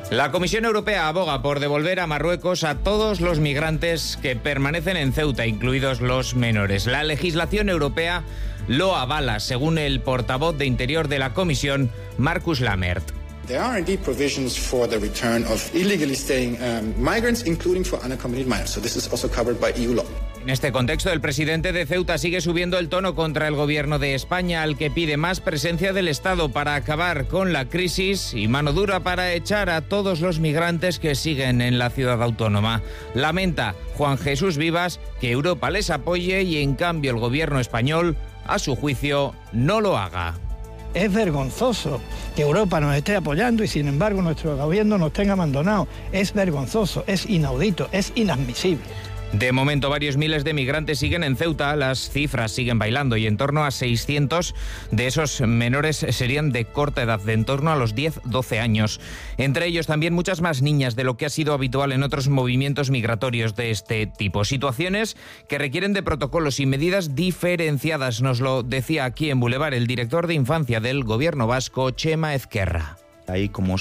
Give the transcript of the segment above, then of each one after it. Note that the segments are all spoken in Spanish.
La Comisión Europea aboga por devolver a Marruecos a todos los migrantes que permanecen en Ceuta, incluidos los menores. La legislación europea lo avala, según el portavoz de Interior de la Comisión, Markus Lammert. There are indeed provisions for the return of illegally staying migrants, including for unaccompanied minors. So this is also covered by EU law. En este contexto, el presidente de Ceuta sigue subiendo el tono contra el gobierno de España, al que pide más presencia del Estado para acabar con la crisis y mano dura para echar a todos los migrantes que siguen en la ciudad autónoma. Lamenta Juan Jesús Vivas que Europa les apoye y, en cambio, el gobierno español, a su juicio, no lo haga. Es vergonzoso que Europa nos esté apoyando y, sin embargo, nuestro gobierno nos tenga abandonado. Es vergonzoso, es inaudito, es inadmisible. De momento, varios miles de migrantes siguen en Ceuta. Las cifras siguen bailando y en torno a 600 de esos menores serían de corta edad, de en torno a los 10-12 años. Entre ellos también muchas más niñas de lo que ha sido habitual en otros movimientos migratorios de este tipo. Situaciones que requieren de protocolos y medidas diferenciadas, nos lo decía aquí en Boulevard el director de Infancia del Gobierno vasco, Txema Ezquerra. Hay como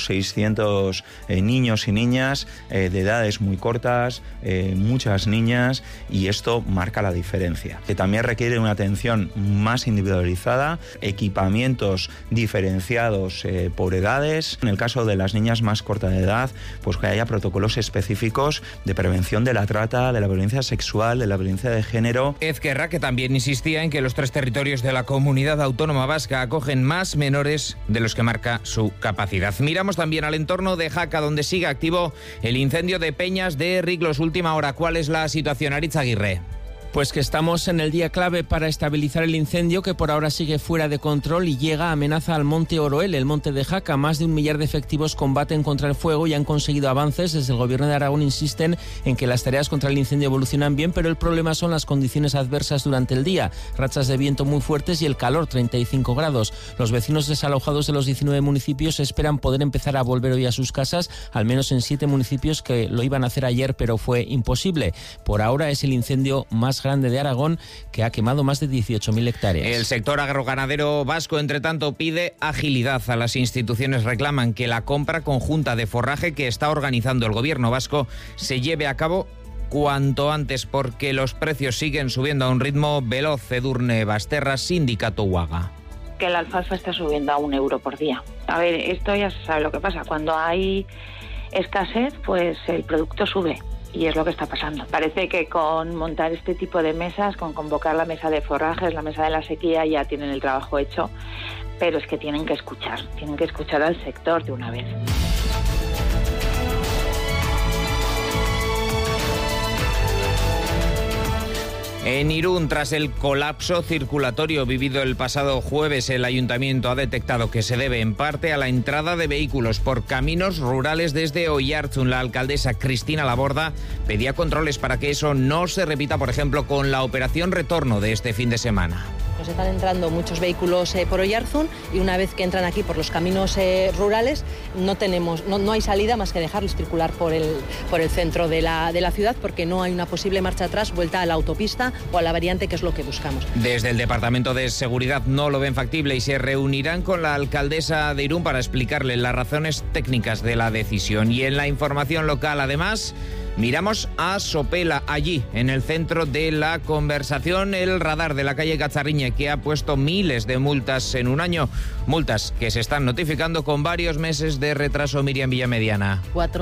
600 niños y niñas de edades muy cortas, muchas niñas, y esto marca la diferencia. Que también requiere una atención más individualizada, equipamientos diferenciados por edades. En el caso de las niñas más cortas de edad, pues que haya protocolos específicos de prevención de la trata, de la violencia sexual, de la violencia de género. Ezquerra, que también insistía en que los 3 territorios de la Comunidad Autónoma Vasca acogen más menores de los que marca su capacidad. Miramos también al entorno de Jaca, donde sigue activo el incendio de Peñas de Riglos. Última hora, ¿cuál es la situación, Aritz Aguirre? Pues que estamos en el día clave para estabilizar el incendio, que por ahora sigue fuera de control y llega amenaza al monte Oroel, el monte de Jaca. Más de 1 millar de efectivos combaten contra el fuego y han conseguido avances. Desde el gobierno de Aragón insisten en que las tareas contra el incendio evolucionan bien, pero el problema son las condiciones adversas durante el día. Rachas de viento muy fuertes y el calor, 35 grados. Los vecinos desalojados de los 19 municipios esperan poder empezar a volver hoy a sus casas, al menos en 7 municipios que lo iban a hacer ayer, pero fue imposible. Por ahora es el incendio más grande de Aragón, que ha quemado más de 18.000 hectáreas. El sector agroganadero vasco, entre tanto, pide agilidad a las instituciones. Reclaman que la compra conjunta de forraje que está organizando el gobierno vasco se lleve a cabo cuanto antes, porque los precios siguen subiendo a un ritmo veloz. Edurne Basterra, Sindicato UAGA. Que la alfalfa está subiendo a €1 por día. A ver, esto ya se sabe lo que pasa. Cuando hay escasez, pues el producto sube. Y es lo que está pasando. Parece que con montar este tipo de mesas, con convocar la mesa de forrajes, la mesa de la sequía, ya tienen el trabajo hecho, pero es que tienen que escuchar al sector de una vez. En Irún, tras el colapso circulatorio vivido el pasado jueves, el ayuntamiento ha detectado que se debe en parte a la entrada de vehículos por caminos rurales desde Oiartzun. La alcaldesa Cristina Laborda pedía controles para que eso no se repita, por ejemplo, con la operación Retorno de este fin de semana. Nos están entrando muchos vehículos por Oiartzun y una vez que entran aquí por los caminos rurales no hay salida más que dejarlos circular por el centro de la ciudad, porque no hay una posible marcha atrás, vuelta a la autopista o a la variante, que es lo que buscamos. Desde el Departamento de Seguridad no lo ven factible y se reunirán con la alcaldesa de Irún para explicarle las razones técnicas de la decisión. Y en la información local, además, miramos a Sopela, allí, en el centro de la conversación, el radar de la calle Cacharriñe, que ha puesto miles de multas en un año. Multas que se están notificando con varios meses de retraso. Miriam Villamediana.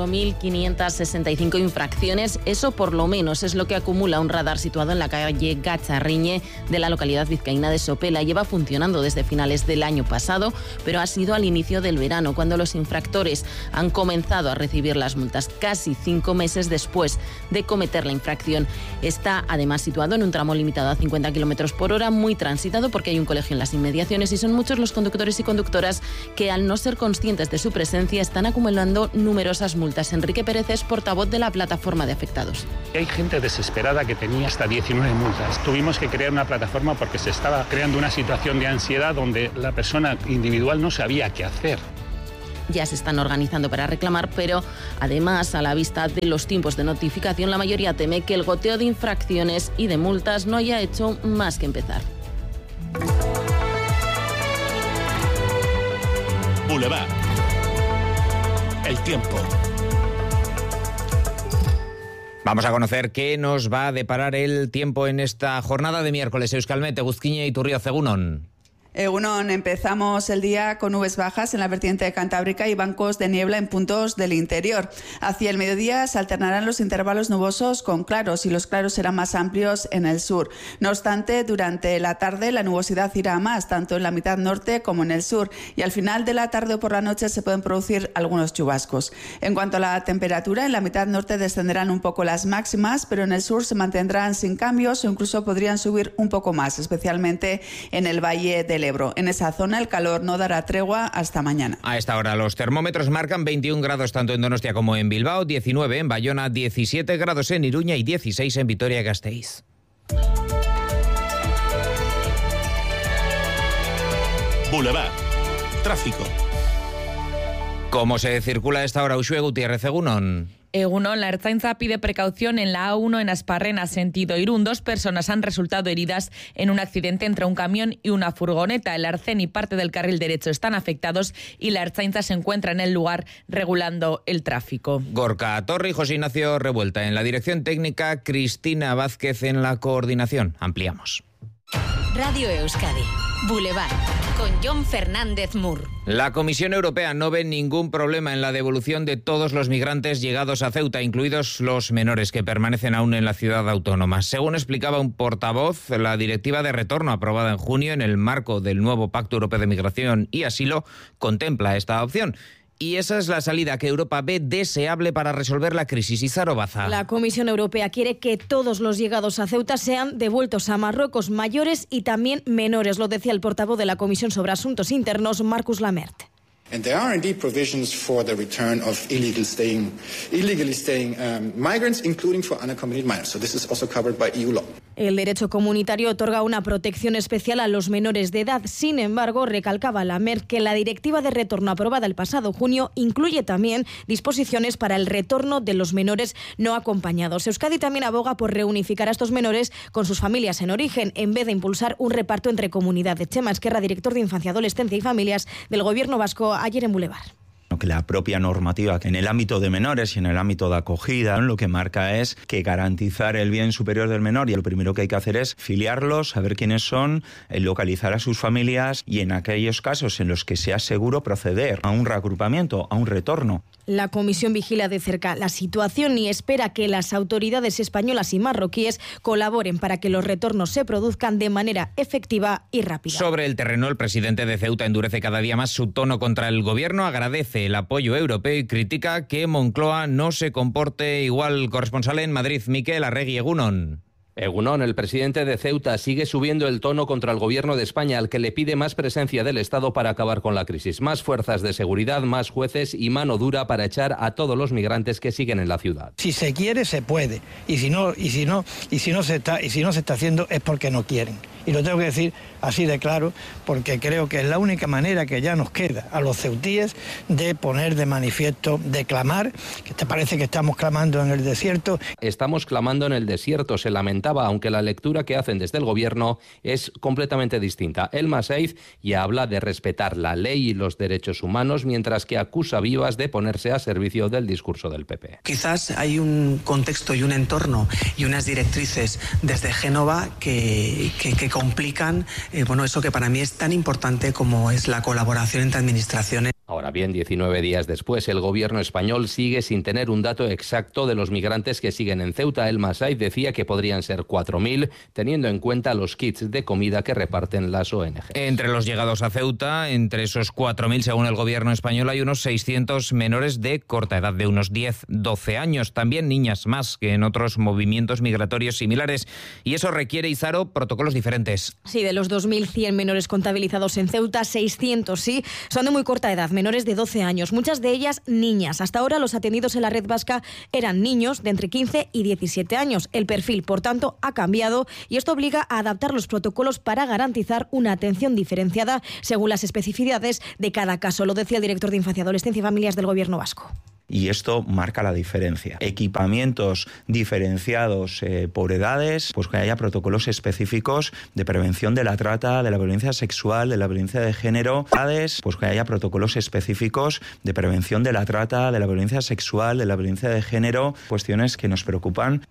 4.565 infracciones, eso por lo menos es lo que acumula un radar situado en la calle Cacharriñe de la localidad vizcaína de Sopela. Lleva funcionando desde finales del año pasado, pero ha sido al inicio del verano cuando los infractores han comenzado a recibir las multas, casi 5 meses después de cometer la infracción. Está además situado en un tramo limitado a 50 km por hora, muy transitado porque hay un colegio en las inmediaciones y son muchos los conductores y conductoras que, al no ser conscientes de su presencia, están acumulando numerosas multas. Enrique Pérez es portavoz de la plataforma de afectados. Hay gente desesperada que tenía hasta 19 multas. Tuvimos que crear una plataforma porque se estaba creando una situación de ansiedad donde la persona individual no sabía qué hacer. Ya se están organizando para reclamar, pero además, a la vista de los tiempos de notificación, la mayoría teme que el goteo de infracciones y de multas no haya hecho más que empezar. Boulevard. El tiempo. Vamos a conocer qué nos va a deparar el tiempo en esta jornada de miércoles. Euskalmet, Eguzquiñe y Turrio, Egunon. Egunon, empezamos el día con nubes bajas en la vertiente cantábrica y bancos de niebla en puntos del interior. Hacia el mediodía se alternarán los intervalos nubosos con claros y los claros serán más amplios en el sur. No obstante, durante la tarde la nubosidad irá a más, tanto en la mitad norte como en el sur, y al final de la tarde o por la noche se pueden producir algunos chubascos. En cuanto a la temperatura, en la mitad norte descenderán un poco las máximas, pero en el sur se mantendrán sin cambios o incluso podrían subir un poco más, especialmente en el valle del Ebro. En esa zona el calor no dará tregua hasta mañana. A esta hora los termómetros marcan 21 grados tanto en Donostia como en Bilbao, 19 en Bayona, 17 grados en Iruña y 16 en Vitoria-Gasteiz. Boulevard. Tráfico. ¿Cómo se circula a esta hora, Uxue Gutiérrez, Egunon? Egunon, la Ertzaintza pide precaución en la A1 en Asparrena, sentido Irún. 2 personas han resultado heridas en un accidente entre un camión y una furgoneta. El arcén y parte del carril derecho están afectados y la Ertzaintza se encuentra en el lugar regulando el tráfico. Gorka Torri y José Ignacio Revuelta en la dirección técnica, Cristina Vázquez en la coordinación. Ampliamos. Radio Euskadi, Boulevard, con Jon Fernández Mur. La Comisión Europea no ve ningún problema en la devolución de todos los migrantes llegados a Ceuta, incluidos los menores que permanecen aún en la ciudad autónoma. Según explicaba un portavoz, la directiva de retorno aprobada en junio en el marco del nuevo Pacto Europeo de Migración y Asilo contempla esta opción. Y esa es la salida que Europa ve deseable para resolver la crisis. Izaro Baza. La Comisión Europea quiere que todos los llegados a Ceuta sean devueltos a Marruecos, mayores y también menores, lo decía el portavoz de la Comisión sobre Asuntos Internos, Marcus Lamert. And there are indeed provisions for the return of illegally staying migrants, including for unaccompanied minors. So this is also covered by EU law. El derecho comunitario otorga una protección especial a los menores de edad. Sin embargo, recalcaba Lamert que la directiva de retorno aprobada el pasado junio incluye también disposiciones para el retorno de los menores no acompañados. Euskadi también aboga por reunificar a estos menores con sus familias en origen, en vez de impulsar un reparto entre comunidades. Chema Esquerra, director de Infancia, Adolescencia y Familias del Gobierno vasco, ayer en Boulevard. Que la propia normativa, que en el ámbito de menores y en el ámbito de acogida, lo que marca es que garantizar el bien superior del menor, y lo primero que hay que hacer es filiarlos, saber quiénes son, localizar a sus familias y en aquellos casos en los que sea seguro proceder a un reagrupamiento, a un retorno. La Comisión vigila de cerca la situación y espera que las autoridades españolas y marroquíes colaboren para que los retornos se produzcan de manera efectiva y rápida. Sobre el terreno, el presidente de Ceuta endurece cada día más su tono contra el gobierno, agradece el apoyo europeo y critica que Moncloa no se comporte igual. Corresponsal en Madrid, Miquel Arregui, Egunon. Egunon, el presidente de Ceuta sigue subiendo el tono contra el gobierno de España, al que le pide más presencia del Estado para acabar con la crisis, más fuerzas de seguridad, más jueces y mano dura para echar a todos los migrantes que siguen en la ciudad. Si se quiere, se puede, y si no se está haciendo es porque no quieren. Y lo tengo que decir así de claro, porque creo que es la única manera que ya nos queda a los ceutíes de poner de manifiesto, de clamar, que te parece que estamos clamando en el desierto. Estamos clamando en el desierto, se lamentaba, aunque la lectura que hacen desde el gobierno es completamente distinta. El Maseiz ya habla de respetar la ley y los derechos humanos, mientras que acusa a Vivas de ponerse a servicio del discurso del PP. Quizás hay un contexto y un entorno y unas directrices desde Génova que complican eso que para mí es tan importante como es la colaboración entre administraciones. Ahora bien, 19 días después, el gobierno español sigue sin tener un dato exacto de los migrantes que siguen en Ceuta. El Maseiz decía que podrían ser 4.000, teniendo en cuenta los kits de comida que reparten las ONG. Entre los llegados a Ceuta, entre esos 4.000, según el gobierno español, hay unos 600 menores de corta edad, de unos 10-12 años. También niñas, más que en otros movimientos migratorios similares. Y eso requiere, Izaro, protocolos diferentes. Sí, de los 2.100 menores contabilizados en Ceuta, 600 sí, son de muy corta edad, menores de 12 años, muchas de ellas niñas. Hasta ahora los atendidos en la red vasca eran niños de entre 15 y 17 años. El perfil, por tanto, ha cambiado y esto obliga a adaptar los protocolos para garantizar una atención diferenciada según las especificidades de cada caso. Lo decía el director de Infancia, Adolescencia y Familias del Gobierno vasco. y esto marca la diferencia. Equipamientos diferenciados por edades, pues que haya protocolos específicos de prevención de la trata, de la violencia sexual, de la violencia de género, pues que haya protocolos específicos de prevención de la trata, de la violencia sexual, de la violencia de género, cuestiones que nos preocupan.